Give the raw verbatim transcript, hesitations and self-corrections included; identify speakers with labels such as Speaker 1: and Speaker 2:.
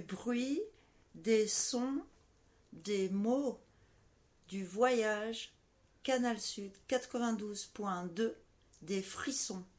Speaker 1: bruit, des sons, des mots, du voyage, Canal Sud quatre-vingt-douze point deux, des frissons.